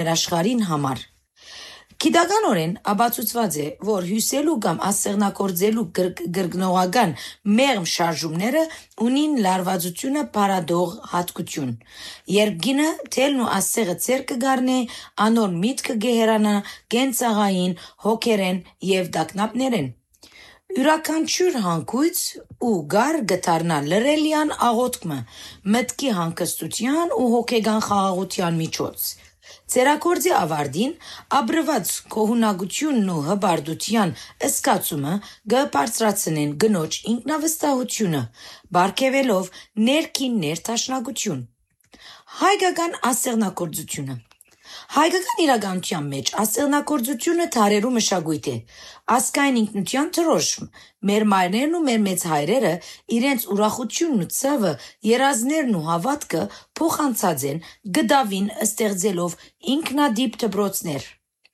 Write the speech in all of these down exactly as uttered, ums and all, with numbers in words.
աշխարհին համար։ Գիտականորեն ապացուցված է, որ հյուսելու կամ ասեղնագործելու գրգնողական մեղմ շարժումները ունին լարվածությունը բարադող հատկություն։ Երբ գինը թելն ու ասեղը ծեր կգառնե, անոր միտքը գեհերանա կենցաղային, հոգերեն եւ դակնապներեն։ Յուրաքանչյուր հանգույց ու գար գտարնա լրելյան աղոթքը, մտքի հանգստության ու հոգեգան խաղաղության միջոց։ Ծերակորձի ավարտին աբրված կողունակությունն ու հբարդության ըսկացումը գբարձրացնեն գնոջ ինքնավստահությունը, բարգեւելով ներքին ներդաշնակություն։ Հայկական ասեղնագործությունը Հայկական իրականության մեջ ասեղնագործությունը թարերու մշակույթ է, ասկային ինքնության թրոշմ։ Մեր մայրերն ու մեր մեծ հայրերը իրենց ուրախությունն ու ցավը, երազներն ու հավատքը փոխանցած են գդավին ստեղծելով ինքնադիպ դպրոցներ։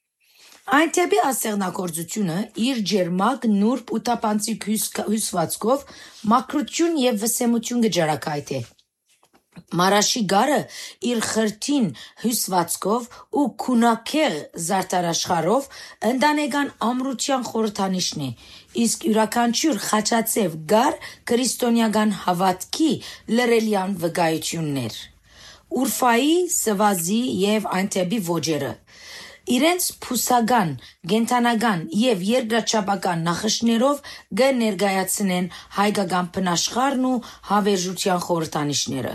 Այնտեպի ասեղնագործությունը իր ջերմակ, նուրբ ու տապանցիկ հյուսվածքով մաքրություն եւ վսեմություն կջարակայթ է։ Մարաշի գարը իր խրթին հյուսվածքով ու քունակեղ զարդարաշխարով ընտանեկան ամրության խորհրդանիշն է, իսկ յուրաքանչյուր խաչածև գար քրիստոնեական հավատքի լրելյան վկայություններ։ Ուրֆայի, Սվազի եւ Այնտեպի ոճերը իրենց փուսական, գենթանական եւ երկրաչափական նախշներով կներկայացնեն հայկական բնաշխարհն ու հավերժության խորհրդանիշները։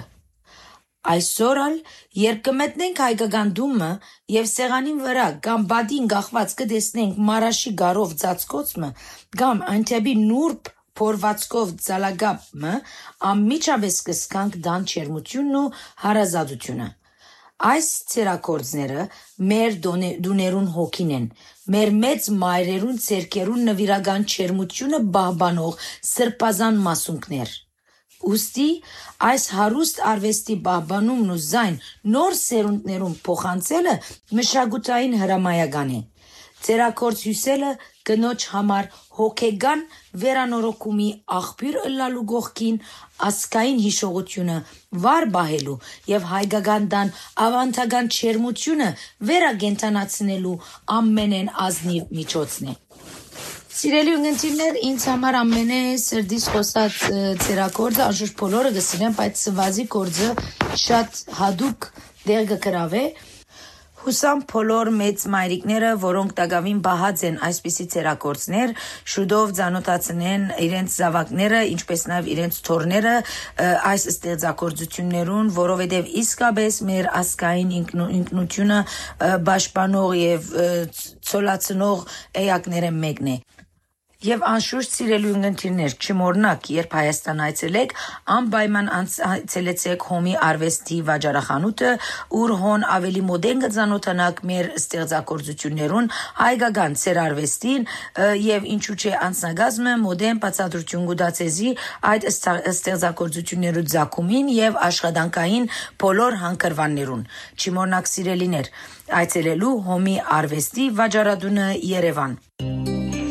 Այսօր ալ երբ կմտնենք հայկական դումը եւ սեղանին վրա կամ բադին գախված կտեսնենք մարաշի գարով ծածկոցը կամ Այնտեպի նուրբ փորվածքով ծալագապը, անմիջապես կսկանք դան չերմությունն ու հարազատությունը։ Այս ցերակորձները մեր դուներուն հոգին են, մեր մեծ մայրերուն ցերկերուն նվիրական չերմությունը բահբանող սրբազան մասունքներ։ Ուստի այս հարուստ արվեստի բահբանումն ու զայն նոր սերունդներուն փոխանցելը մշակութային հրամայական է։ Ցերակորձ հյուսելը կնոջ համար հոգեգան վերանորոգումի աղբյուր ըլլալու գողքին ասկային հիշողությունը վար բահելու եւ հայկական դան ավանդական չերմությունը վերագենտանացնելու ամենեն ազնիվ միջոցն է։ Սիրելի ունգընտիրներ, ինձ համար ամենե սրդիս խոսած ցերակորձը անշուշտ բոլորը գսիրեն, բայց Սվազի կորձը շատ հադուկ դեր կգրավե։ Հուսամ բոլոր մեծ մայրիկները, որոնք տակավին բահած են այսպիսի ցերակորձներ, շուտով ծանոթացնեն իրենց զավակները, ինչպես նաև իրենց թորները այս ստեղծագործություններուն, որովհետև իսկապես մեր ասկային ինքնությունը պաշտպանող եւ ցոլացնող էակները մեկն է։ Եվ անշուշտ սիրելի ունգընտիրներ, չմոռնաք, երբ Հայաստան այցելեք, անպայման այցելեցեք Հոմի արվեստի վաճառախանութը, ուր հոն ավելի մոդեն կծանոթանաք մեր ստեղծագործություններուն, հայկական ցերարվեստին եւ ինչու՞ չէ անձնագազմը մոդեն բացատրություն կուտացեզի այդ ստեղծագործություններու ցակումին եւ աշխատանքային բոլոր հանգրվաններուն։ Չմոռնաք սիրելիներ, այցելելու Հոմի արվեստի վաճառատունը Երևան։